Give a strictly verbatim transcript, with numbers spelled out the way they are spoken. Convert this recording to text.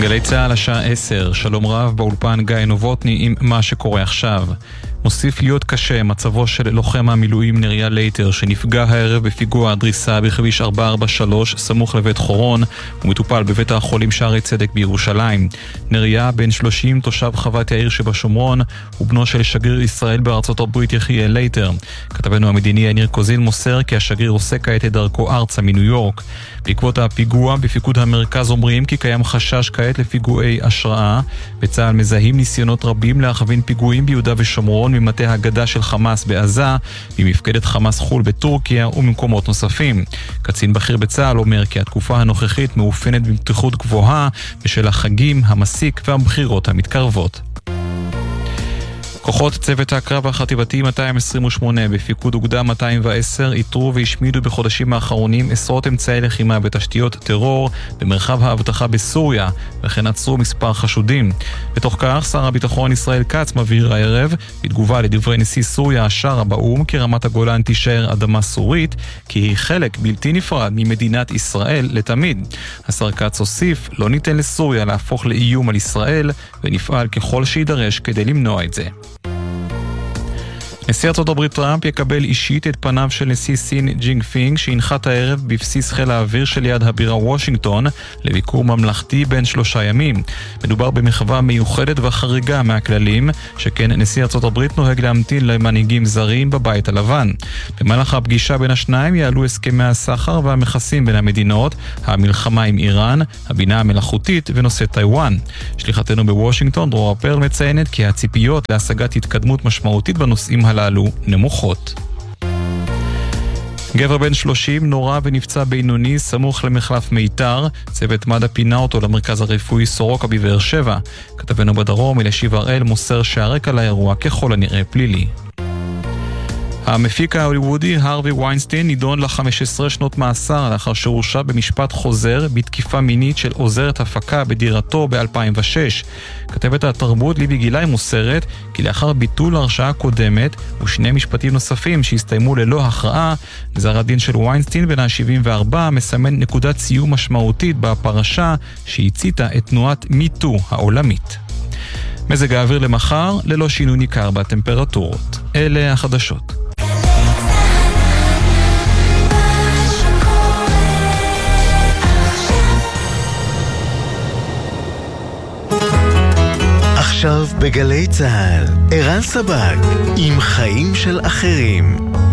גלי צהל השעה עשר, שלום רב, באולפן גיא נובוטני עם מה שקורה עכשיו. מוסיף להיות קשה מצבו של לוחם המילואים נריה לייטר שנפגע הערב בפיגוע הדריסה בכביש ארבע ארבע שלוש סמוך לבית חורון ומטופל בבית החולים שערי צדק בירושלים. נריה בן שלושים תושב חוות יאיר שבשומרון ובנו של שגריר ישראל בארצות הברית יחיאל לייטר. כתבנו המדיני יניר קוזין מוסר כי השגריר עושה כעת את דרכו ארצה מניו יורק. בעקבות הפיגוע בפיקוד המרכז אומרים כי קיים חשש כעת לפיגועי השראה. בצה"ל מזהים ניסיונות רבים להכווין פיגועים ביהודה ושומרון ממטה הגדה של חמאס בעזה, ממפקדת חמאס חול בטורקיה וממקומות נוספים. קצין בכיר בצה"ל אומר כי התקופה הנוכחית מאופיינת במתיחות גבוהה בשל החגים, המסיק והבחירות המתקרבות. כוחות צוות הקרב החטיבתי מאתיים עשרים ושמונה בפיקוד אוגדה מאתיים ועשר איתרו והשמידו בחודשים האחרונים עשרות אמצעי לחימה בתשתיות טרור במרחב האבטחה בסוריה, וכן עצרו מספר חשודים. בתוך כך, שר הביטחון ישראל כץ מבהיר הערב, בתגובה לדברי נשיא סוריה השארה באום, כי רמת הגולן תישאר אדמה סורית, כי היא חלק בלתי נפרד ממדינת ישראל לתמיד. השר כץ הוסיף, לא ניתן לסוריה להפוך לאיום על ישראל, ונפעל ככל שידרש כדי למנוע את זה. נשיא ארצות הברית טראמפ יקבל אישית את פניו של נשיא סין ג'ינג פינג שהנחת הערב בבסיס חיל האוויר של יד הבירה וושינגטון לביקור ממלכתי בין שלושה ימים. מדובר במחווה מיוחדת וחריגה מהכללים שכן נשיא ארצות הברית נוהג להמתין למנהיגים זרים בבית הלבן. במהלך הפגישה בין השניים יעלו הסכמי הסחר והמכסים בין המדינות, המלחמה עם איראן, הבינה המלאכותית ונושא טיואן. שליחתנו בוושינגטון דרורה פרל מציינת כי הציפיות להשגת התקדמות משמעותית בנושאים הללו הללו נמוכות. גבר בן שלושים נורא ונפצע בינוני סמוך למחלף מיתר. צוות מד"א פינה אותו למרכז הרפואי סורוקה בבאר שבע. כתבנו בדרום אלישיב הראל מוסר שהרקע לאירוע ככל הנראה פלילי. המפיק ההוליוודי הרווי ויינסטיין נידון ל-חמש עשרה שנות מאסר לאחר שהורשע במשפט חוזר בתקיפה מינית של עוזרת הפקה בדירתו ב-אלפיים ושש. כתבת התרבות ליבי גילאי מוסרת כי לאחר ביטול הרשעה קודמת ושני משפטים נוספים שהסתיימו ללא הכרעה, גזר הדין של ויינסטיין בן ה-שבעים וארבע מסמן נקודת סיום משמעותית בפרשה שהציתה את תנועת מיטו העולמית. מזג האוויר למחר ללא שינוי ניכר בטמפרטורות. אלה החדשות. עכשיו בגלי צהל, ערן סבג עם חיים של אחרים.